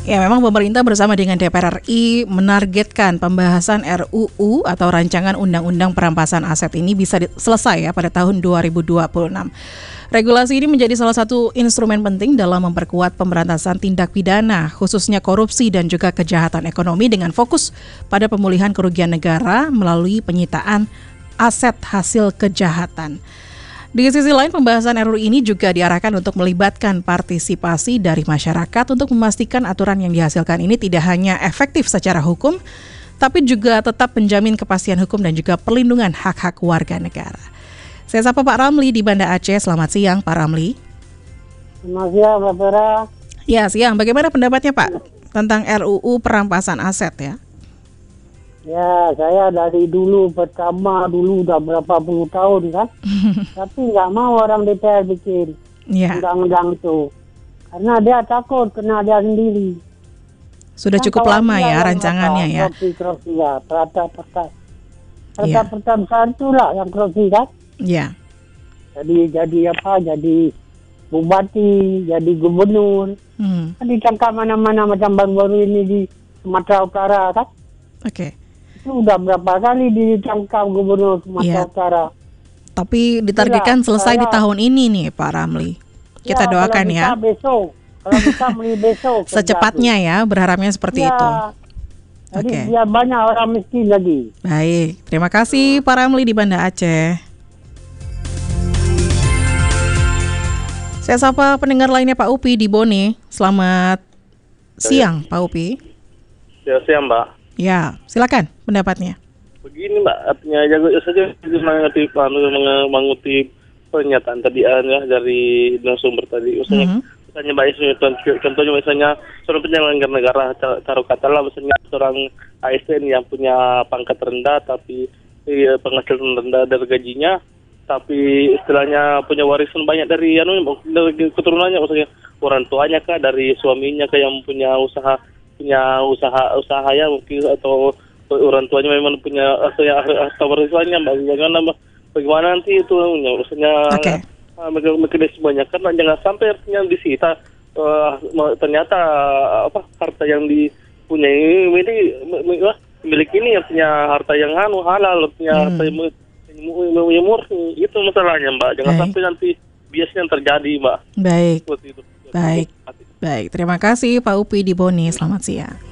Ya, memang pemerintah bersama dengan DPR RI menargetkan pembahasan RUU atau Rancangan Undang-Undang Perampasan Aset ini bisa selesai ya pada tahun 2026. Regulasi ini menjadi salah satu instrumen penting dalam memperkuat pemberantasan tindak pidana, khususnya korupsi dan juga kejahatan ekonomi dengan fokus pada pemulihan kerugian negara melalui penyitaan aset hasil kejahatan. Di sisi lain, pembahasan RUU ini juga diarahkan untuk melibatkan partisipasi dari masyarakat untuk memastikan aturan yang dihasilkan ini tidak hanya efektif secara hukum, tapi juga tetap menjamin kepastian hukum dan juga perlindungan hak-hak warga negara. Saya sapa Pak Ramli di Banda Aceh. Selamat siang, Pak Ramli. Selamat siang, Mbak Vera. Ya, siang. Bagaimana pendapatnya, Pak, tentang RUU perampasan aset ya? Ya, saya dari pertama dulu udah berapa puluh tahun kan. Tapi nggak mau orang DPR bikin undang-undang itu. Karena dia takut kena dia sendiri. Sudah kan cukup lama ya rancangannya ya. Korupsi ya, perata besar itulah yang korupsi kan. Iya. Jadi bupati, jadi gubernur. Kan ditangkap mana-mana macam baru-baru ini di Sumatera Utara kan. Oke. Itu udah berapa kali ditangkap gubernur Sumatera Utara. Tapi ditargetkan selesai di tahun ini nih Pak Ramli. Kita doakan ya. Kalau bisa besok. Secepatnya ya, berharapnya seperti itu. Jadi biar banyak orang miskin lagi. Baik, terima kasih Pak Ramli di Banda Aceh. Saya sapa pendengar lainnya Pak Upi di Bone. Selamat siang Pak Upi. Ya, siang Mbak. Ya, silakan pendapatnya. Begini Mbak, artinya jago saja mengutip pernyataan tadi ya dari narasumber tadi. Misalnya contohnya misalnya seorang penyelenggara negara, taruh katalah misalnya seorang ASN yang punya pangkat rendah tapi penghasilan rendah dari gajinya, tapi istilahnya punya warisan banyak dari keturunannya, misalnya orang tuanya kah, dari suaminya kah yang punya usaha ya mungkin, atau orang tuanya memang punya harta warisannya, bagaimana nanti itu maksudnya mekanisme banyak kan, jangan sampai artinya disita ternyata harta yang dipunyai milik ini artinya harta yang halal, artinya harta yang murni, itu masalahnya Mbak, jangan sampai nanti biasanya terjadi Mbak. Baik. Terima kasih Pak Upi di Bone. Selamat siang.